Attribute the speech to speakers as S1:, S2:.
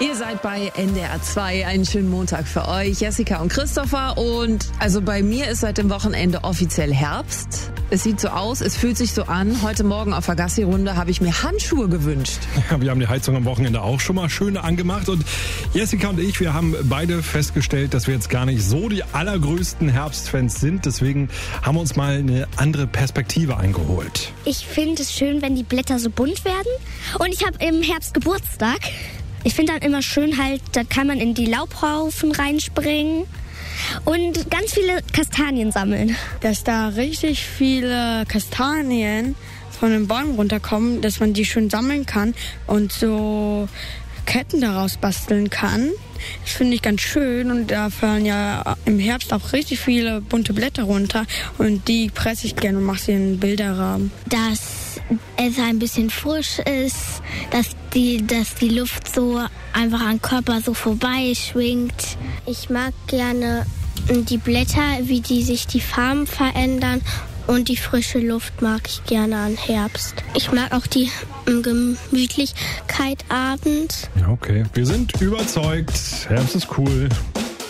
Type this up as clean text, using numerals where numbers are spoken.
S1: Ihr seid bei NDR 2. Einen schönen Montag für euch. Jessica und Christopher. Und also bei mir ist seit dem Wochenende offiziell Herbst. Es sieht so aus, es fühlt sich so an. Heute Morgen auf der Gassi-Runde habe ich mir Handschuhe gewünscht.
S2: Ja, wir haben die Heizung am Wochenende auch schon mal schön angemacht. Und Jessica und ich, wir haben beide festgestellt, dass wir jetzt gar nicht so die allergrößten Herbstfans sind. Deswegen haben wir uns mal eine andere Perspektive eingeholt.
S3: Ich finde es schön, wenn die Blätter so bunt werden. Und ich habe im Herbst Geburtstag. Ich finde dann immer schön halt, da kann man in die Laubhaufen reinspringen und ganz viele Kastanien sammeln.
S4: Dass da richtig viele Kastanien von den Bäumen runterkommen, dass man die schön sammeln kann und so Ketten daraus basteln kann. Das finde ich ganz schön und da fallen ja im Herbst auch richtig viele bunte Blätter runter und die presse ich gerne und mache sie in einen Bilderrahmen.
S3: Dass es ein bisschen frisch ist, dass die Luft so einfach am Körper so vorbeischwingt. Ich mag gerne die Blätter, wie die sich die Farben verändern. Und die frische Luft mag ich gerne an Herbst. Ich mag auch die Gemütlichkeit abends.
S2: Ja, okay. Wir sind überzeugt. Herbst ist cool.